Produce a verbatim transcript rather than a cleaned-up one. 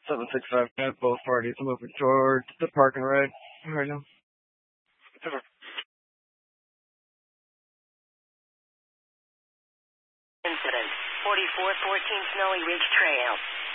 seven six five at both parties. I'm moving towards the parking right right now. Incident, forty-four fourteen Snowy Ridge Trail.